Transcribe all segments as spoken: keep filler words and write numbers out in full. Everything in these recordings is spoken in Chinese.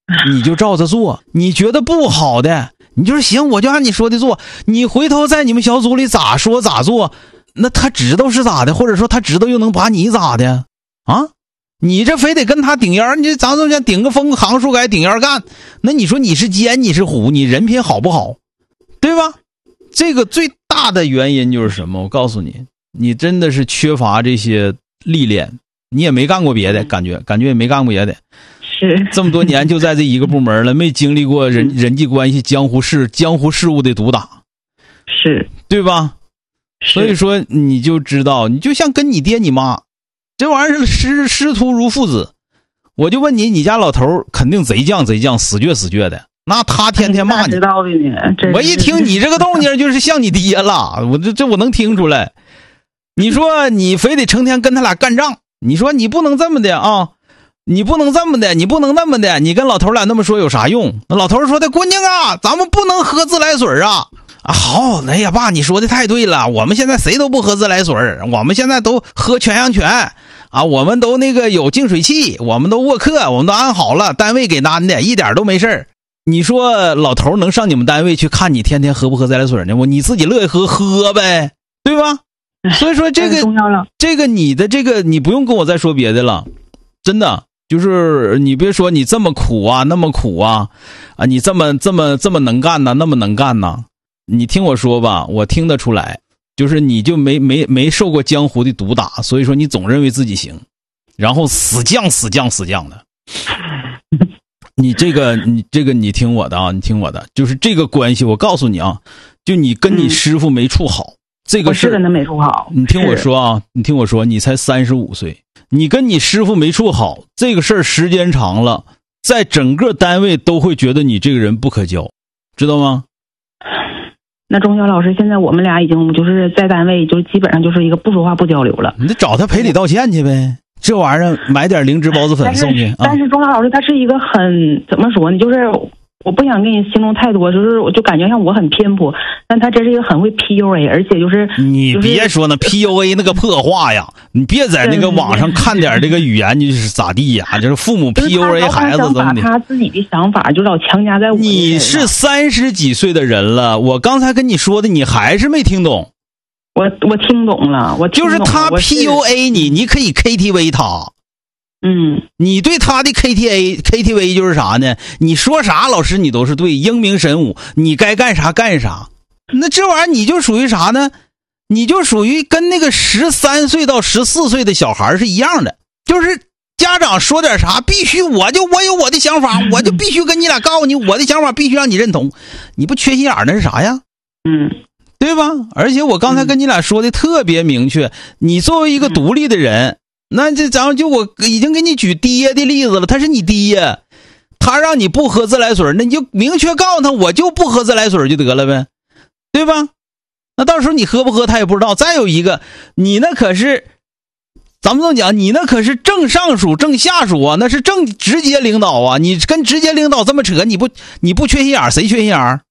你就照着做，你觉得不好的，你就是行，我就按你说的做。你回头在你们小组里咋说咋做，那他知道是咋的，或者说他知道又能把你咋的啊？你这非得跟他顶烟，你咱就像顶个风行树该顶烟干，那你说你是奸你是虎，你人品好不好，对吧？这个最大的原因就是什么？我告诉你，你真的是缺乏这些历练，你也没干过别的，感觉感觉也没干过别的。 是这么多年就在这一个部门了，没经历过人人际关系、江湖事、江湖事务的毒打， 是对吧？所以说你就知道，你就像跟你爹你妈，这玩意儿师师徒如父子。我就问你，你家老头肯定贼犟贼犟，死倔死倔的，那他天天骂你。 知道的呢， 我一听你这个动静，就是像你爹了，我这这我能听出来。你说你非得成天跟他俩干仗，你说你不能这么的啊。你不能这么的，你不能那么的，你跟老头俩那么说有啥用？那老头说的，姑娘啊，咱们不能喝自来水啊！啊，好，哎呀，爸，你说的太对了，我们现在谁都不喝自来水，我们现在都喝全羊泉啊，我们都那个有净水器，我们都沃克，我们都安好了，单位给安的，一点都没事。你说老头能上你们单位去看你天天喝不喝自来水呢？我你自己乐意喝喝呗，对吧？所以说这个这个你的这个你不用跟我再说别的了，真的。就是你别说你这么苦啊，那么苦啊，啊，你这么这么这么能干呐、啊，那么能干呐、啊，你听我说吧，我听得出来，就是你就没没没受过江湖的毒打，所以说你总认为自己行，然后死犟死犟死犟的。你这个你这个你听我的啊，你听我的，就是这个关系，我告诉你啊，就你跟你师傅没处好，嗯、这个事是跟他没处好。 你听我说啊，你听我说，你才三十五岁。你跟你师傅没处好，这个事儿时间长了，在整个单位都会觉得你这个人不可交，知道吗？ 那钟晓老师，现在我们俩已经就是在单位，就基本上就是一个不说话不交流了。 你得找他赔礼道歉去呗，这玩意儿买点灵芝孢子粉送去。 但是，但是钟晓老师他是一个很怎么说呢？就是我不想跟你形容太多，就是我就感觉像我很偏颇，但他这是一个很会 P U A， 而且就是你别说那 P U A 那个破话呀，你别在那个网上看点这个语言就是咋地呀，就是父母 P U A 孩子怎么的， 他自己的想法就老强加在我。 你是三十几岁的人了，我刚才跟你说的，你还是没听懂。 我我听懂了，我听懂了就是他 P U A 你，你可以 K T V 他。 嗯， 你对他的 K T A K T V 就是啥呢？你说啥老师你都是对，英明神武，你该干啥干啥。那这玩意儿你就属于啥呢？你就属于跟那个十三岁到十四岁的小孩是一样的，就是家长说点啥必须我就我有我的想法，我就必须跟你俩告诉你我的想法必须让你认同，你不缺心眼儿那是啥呀？ 嗯， 对吧？而且我刚才跟你俩说的特别明确，你作为一个独立的人。那这咱们就我已经给你举爹的例子了，他是你爹，他让你不喝自来水，那你就明确告诉他我就不喝自来水就得了呗，对吧？那到时候你喝不喝他也不知道。再有一个，你那可是咱们都讲，你那可是正上属正下属啊，那是正直接领导啊，你跟直接领导这么扯，你不你不缺心眼谁缺心眼啊？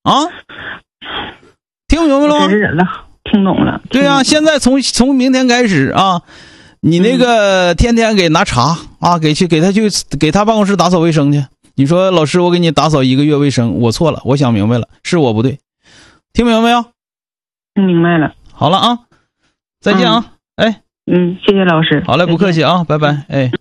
听明白了吗？ 真是人了，听懂了。 对啊，现在从从明天开始啊。你那个天天给拿茶啊，给去给他去给他办公室打扫卫生去。你说老师，我给你打扫一个月卫生，我错了，我想明白了，是我不对。听明白没有？ 听明白了。 好了啊，再见啊！ 嗯、哎，嗯，谢谢老师。 好嘞，不客气啊，拜拜。哎。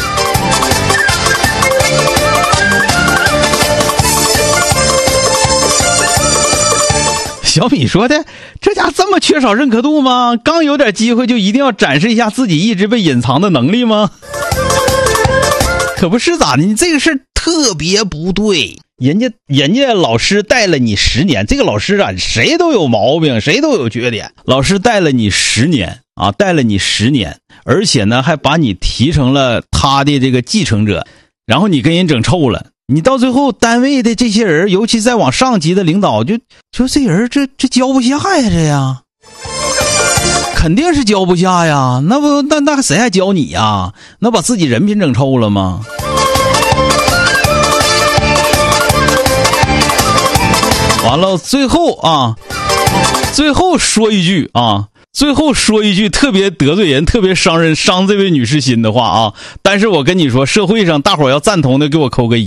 小米说的，这家这么缺少认可度吗？刚有点机会就一定要展示一下自己一直被隐藏的能力吗？可不是咋的，你这个事特别不对。人家人家老师带了你十年，这个老师啊，谁都有毛病，谁都有缺点。老师带了你十年啊，带了你十年，而且呢还把你提成了他的这个继承者，然后你跟人整臭了。你到最后单位的这些人，尤其再往上级的领导，就就这人这这交不下呀，这呀，肯定是交不下呀。那不那那谁还教你呀？那把自己人品整臭了吗？完了，最后啊，最后说一句啊，最后说一句特别得罪人、特别伤人、伤这位女士心的话啊。但是我跟你说，社会上大伙儿要赞同的，给我扣个一。